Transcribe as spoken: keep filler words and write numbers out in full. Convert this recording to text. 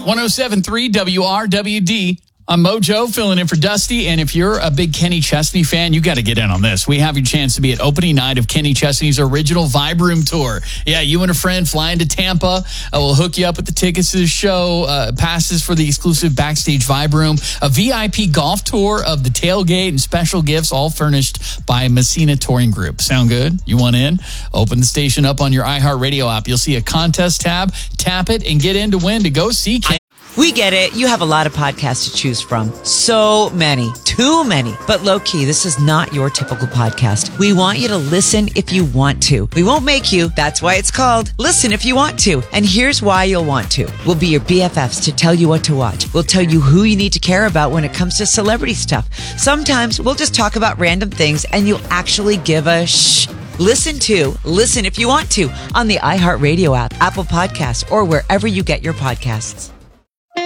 one oh seven point three W R W D. I'm Mojo, filling in for Dusty, and if you're a big Kenny Chesney fan, you got to get in on this. We have your chance to be at opening night of Kenny Chesney's original Vibe Room Tour. Yeah, you and a friend flying to Tampa. Uh, we'll hook you up with the tickets to the show, uh, passes for the exclusive backstage Vibe Room, a V I P golf tour of the tailgate, and special gifts all furnished by Messina Touring Group. Sound good? You want in? Open the station up on your iHeartRadio app. You'll see a contest tab. Tap it and get in to win to go see Kenny. We get it. You have a lot of podcasts to choose from. So many. Too many. But low-key, this is not your typical podcast. We want you to listen if you want to. We won't make you. That's why it's called Listen If You Want To. And here's why you'll want to. We'll be your B F Fs to tell you what to watch. We'll tell you who you need to care about when it comes to celebrity stuff. Sometimes we'll just talk about random things and you'll actually give a shh. Listen to Listen If You Want To on the iHeartRadio app, Apple Podcasts, or wherever you get your podcasts.